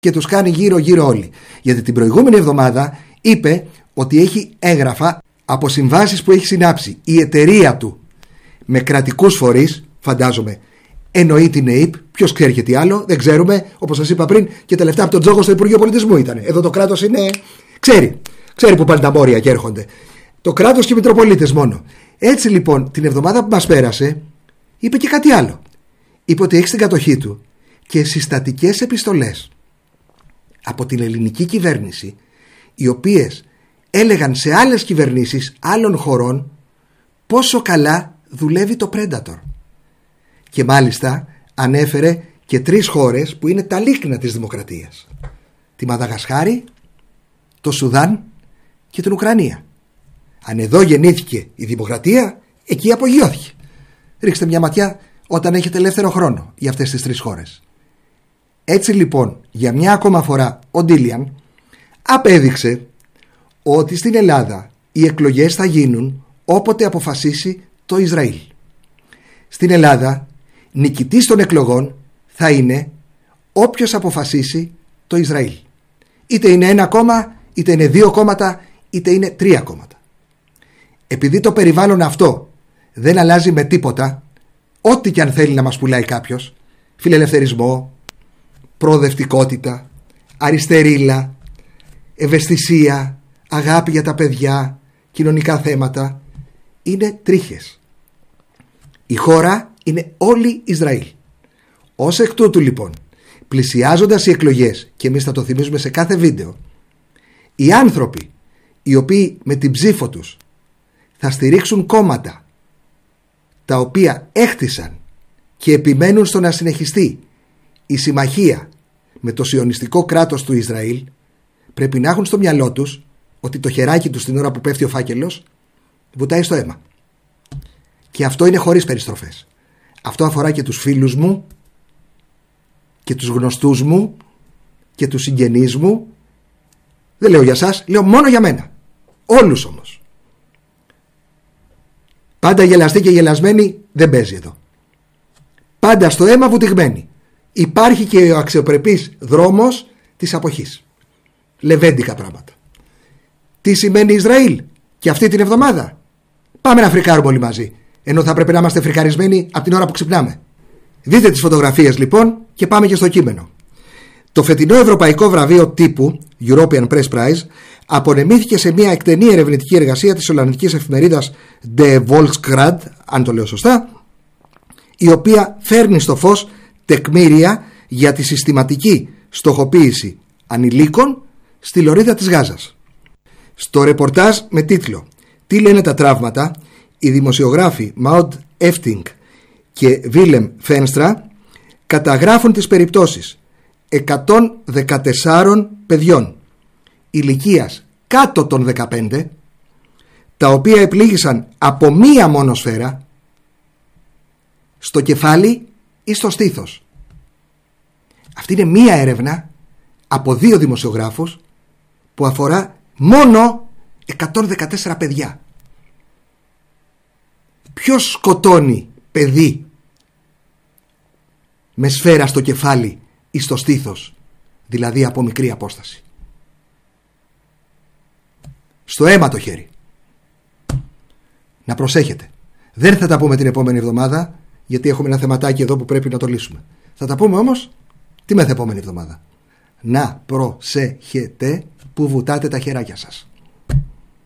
και τους κάνει γύρω-γύρω όλοι. Γιατί την προηγούμενη εβδομάδα είπε ότι έχει έγγραφα από συμβάσεις που έχει συνάψει η εταιρεία του με κρατικούς φορείς, φαντάζομαι εννοεί την ΑΕΠ, ποιος ξέρει και τι άλλο, δεν ξέρουμε. Όπως σας είπα πριν, και τα λεφτά από τον Τζόγο στο Υπουργείο Πολιτισμού ήταν. Εδώ το κράτος είναι. Ξέρει που πάνε τα μόρια και έρχονται. Το κράτος και οι Μητροπολίτες μόνο. Έτσι λοιπόν, την εβδομάδα που μας πέρασε, είπε και κάτι άλλο. Είπε ότι έχει στην κατοχή του και συστατικές επιστολές από την ελληνική κυβέρνηση, οι οποίες έλεγαν σε άλλες κυβερνήσεις άλλων χωρών πόσο καλά δουλεύει το Predator. Και μάλιστα ανέφερε και 3 χώρες που είναι τα λίκνα της δημοκρατίας: τη Μαδαγασκάρη, το Σουδάν και την Ουκρανία. Αν εδώ γεννήθηκε η δημοκρατία, εκεί απογειώθηκε. Ρίξτε μια ματιά όταν έχετε ελεύθερο χρόνο για αυτές τις 3 χώρες. Έτσι λοιπόν, για μια ακόμα φορά ο Ντίλιαν απέδειξε ότι στην Ελλάδα οι εκλογές θα γίνουν όποτε αποφασίσει το Ισραήλ. Στην Ελλάδα νικητής των εκλογών θα είναι όποιος αποφασίσει το Ισραήλ. Είτε είναι 1 κόμμα, είτε είναι 2 κόμματα, είτε είναι 3 κόμματα. Επειδή το περιβάλλον αυτό δεν αλλάζει με τίποτα, ό,τι και αν θέλει να μας πουλάει κάποιος, φιλελευθερισμό, προοδευτικότητα, αριστερίλα, ευαισθησία, αγάπη για τα παιδιά, κοινωνικά θέματα, είναι τρίχες. Η χώρα είναι όλη Ισραήλ. Ως εκ τούτου λοιπόν, πλησιάζοντας οι εκλογές, και εμείς θα το θυμίζουμε σε κάθε βίντεο, οι άνθρωποι οι οποίοι με την ψήφο τους θα στηρίξουν κόμματα τα οποία έχτισαν και επιμένουν στο να συνεχιστεί η συμμαχία με το σιωνιστικό κράτος του Ισραήλ, πρέπει να έχουν στο μυαλό τους ότι το χεράκι τους την ώρα που πέφτει ο φάκελος βουτάει στο αίμα. Και αυτό είναι χωρίς περιστροφές. Αυτό αφορά και τους φίλους μου και τους γνωστούς μου και τους συγγενείς μου. Δεν λέω για σας, λέω μόνο για μένα. Όλους όμως. Πάντα γελαστή και γελασμένη δεν παίζει εδώ. Πάντα στο αίμα βουτυγμένη. Υπάρχει και ο αξιοπρεπής δρόμος της αποχής. Λεβέντικα πράγματα. Τι σημαίνει Ισραήλ και αυτή την εβδομάδα? Πάμε να φρικάρουμε όλοι μαζί, ενώ θα πρέπει να είμαστε φρικαρισμένοι από την ώρα που ξυπνάμε. Δείτε τις φωτογραφίες λοιπόν και πάμε και στο κείμενο. Το φετινό ευρωπαϊκό βραβείο τύπου European Press Prize απονεμήθηκε σε μια εκτενή ερευνητική εργασία της ολλανδικής εφημερίδας De Volkskrant, αν το λέω σωστά, η οποία φέρνει στο φως τεκμήρια για τη συστηματική στοχοποίηση ανηλίκων στη λωρίδα της Γάζας. Στο ρεπορτάζ με τίτλο «Τι λένε τα τραύματα», οι δημοσιογράφοι Μαουντ Έφτινγκ και Βίλεμ Φένστρα καταγράφουν τις περιπτώσεις 114 παιδιών ηλικίας κάτω των 15, τα οποία επλήγησαν από μία μόνο σφαίρα στο κεφάλι ή στο στήθος. Αυτή είναι μία έρευνα από 2 δημοσιογράφους που αφορά μόνο 114 παιδιά. Ποιος σκοτώνει παιδί με σφαίρα στο κεφάλι ή στο στήθος, δηλαδή από μικρή απόσταση? Στο αίμα το χέρι. Να προσέχετε. Δεν θα τα πούμε την επόμενη εβδομάδα, γιατί έχουμε ένα θεματάκι εδώ που πρέπει να το λύσουμε. Θα τα πούμε όμως τη μεθεπόμενη εβδομάδα. Να προσέχετε που βουτάτε τα χεράκια σας.